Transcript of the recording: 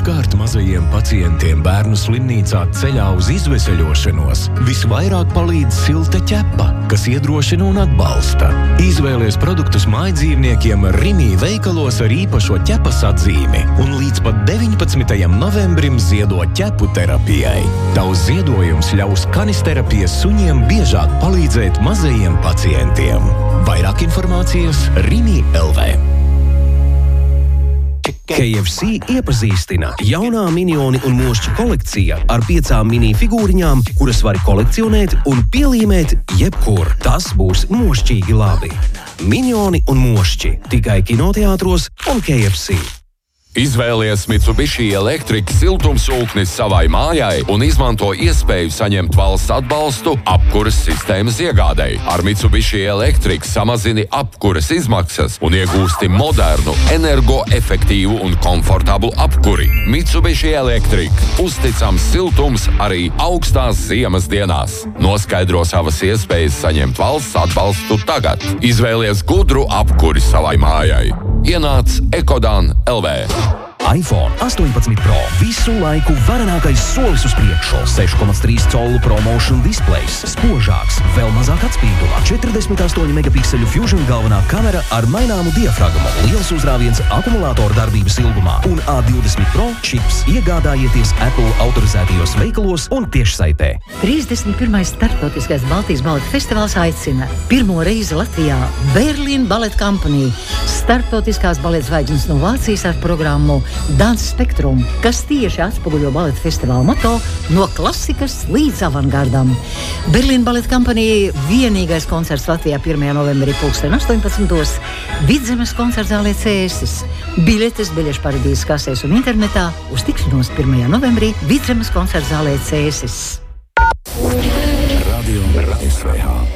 Dažkārt mazajiem pacientiem bērnu slimnīcā ceļā uz izveseļošanos visvairāk palīdz silta ķepa, kas iedrošina un atbalsta. Izvēlies produktus mājdzīvniekiem Rimi veikalos ar īpašo ķepas atzīmi un līdz pat 19. novembrim ziedo ķepu terapijai. Tavs ziedojums ļaus kanisterapijas suņiem biežāk palīdzēt mazajiem pacientiem. Vairāk informācijas Rimi LV. KFC iepazīstina jaunā minioni un mošķi kolekcija ar 5 mini figūriņām, kuras var kolekcionēt un pielīmēt jebkur. Tas būs mošķīgi labi. Minioni un mošķi tikai kinoteātros un KFC. Izvēlies Mitsubishi Electric siltumsūknis savai mājai un izmanto iespēju saņemt valsts atbalstu apkuras sistēmas iegādei. Ar Mitsubishi Electric samazini apkuras izmaksas un iegūsti modernu, energoefektīvu un komfortablu apkuri. Mitsubishi Electric. Uzticams siltums arī augstās ziemas dienās. Noskaidro savas iespējas saņemt valsts atbalstu tagad. Izvēlies gudru apkuri savai mājai. Ienāc Ekodan LV. iPhone 18 Pro visu laiku varenākais solis uz priekšu. 6,3 colu ProMotion displejs, spožāks, vēl mazāk atspīduma, 48 megapikseļu Fusion galvenā kamera ar maināmu diafragmu, liels uzrāviens akumulātora darbības ilgumā un A20 Pro čips. Iegādājieties Apple autorizētajos veikalos un tiešsaitē. 31. starptautiskais Baltijas baleta festivāls aicina pirmo reizi Latvijā Berlin Ballet Company, starptautiskās baleta zvaigznes no Vācijas ar programmu Dance Spektrum, kas tieši atspoguļo baleta festivāla moto no klasikas līdz avangardam. Berlin Ballet Company vienīgais koncerts Latvijā 1. novembrī 18. Vidzemes koncertzālē Cēsis. Biļetes biļešu paradīzes kasēs un internetā uz tikšanos 1. novembrī Vidzemes koncertzālē Cēsis. Radio SVH.